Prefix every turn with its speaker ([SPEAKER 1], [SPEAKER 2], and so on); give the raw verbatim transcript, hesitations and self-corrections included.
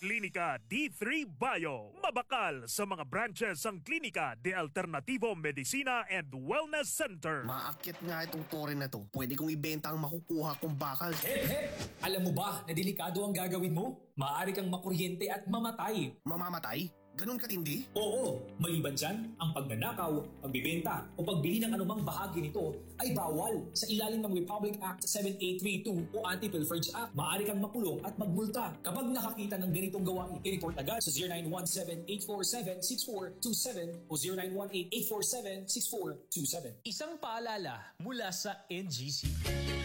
[SPEAKER 1] Klinika D three Bio. Mabakal sa mga branches ang Klinika de Alternativo Medicina and Wellness Center.
[SPEAKER 2] Maakyat nga itong tore na to. Pwede kong ibenta ang makukuha kong bakal.
[SPEAKER 3] Hep, hep! Alam mo ba na delikado ang gagawin mo? Maaari kang makuryente at mamatay.
[SPEAKER 2] Mamamatay? Ganon katindi?
[SPEAKER 3] Oo, maliban dyan, ang pagnanakaw, pagbibenta o pagbili ng anumang bahagi nito ay bawal sa ilalim ng Republic Act seven eight three two o Anti-Pilferage Act. Maaari kang makulong at magmulta kapag nakakita ng ganitong gawain. I-report agad sa zero nine one seven eight four seven six four two seven o zero nine one eight eight four seven six four two seven.
[SPEAKER 4] Isang paalala mula sa N G C.